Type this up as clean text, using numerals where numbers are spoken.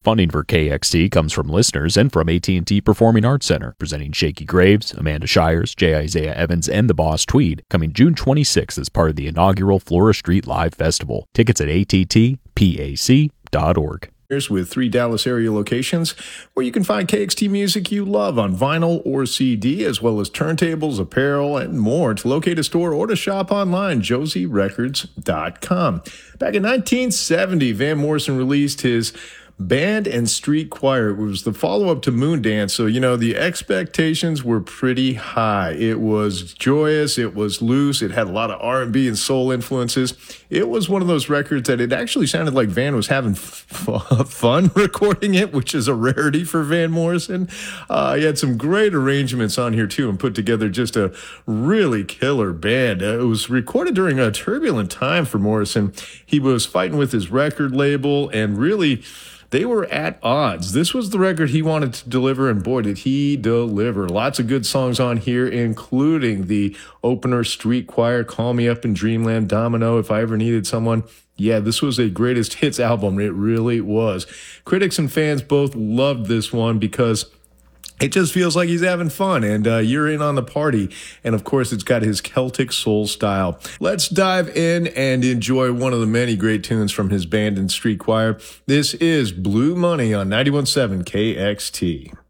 Funding for KXT comes from listeners and from AT&T Performing Arts Center, presenting Shakey Graves, Amanda Shires, J. Isaiah Evans, and the Boss Tweed, coming June 26th as part of the inaugural Flora Street Live Festival. Tickets at attpac.org. With 3 Dallas area locations where you can find KXT music you love on vinyl or CD, as well as turntables, apparel, and more. To locate a store or to shop online, josierecords.com. Back in 1970, Van Morrison released his Band and Street Choir. It was the follow-up to Moondance, so, the expectations were pretty high. It was joyous, it was loose, it had a lot of R&B and soul influences. It was one of those records that it actually sounded like Van was having fun recording it, which is a rarity for Van Morrison. He had some great arrangements on here, too, and put together just a really killer band. It was recorded during a turbulent time for Morrison. He was fighting with his record label, and really, they were at odds. This was the record he wanted to deliver, and boy, did he deliver. Lots of good songs on here, including the opener, Street Choir, Call Me Up in Dreamland, Domino, If I Ever Needed Someone. Yeah, this was a greatest hits album. It really was. Critics and fans both loved this one because it just feels like he's having fun, and you're in on the party. And, of course, it's got his Celtic soul style. Let's dive in and enjoy one of the many great tunes from his Band and Street Choir. This is Blue Money on 91.7 KXT.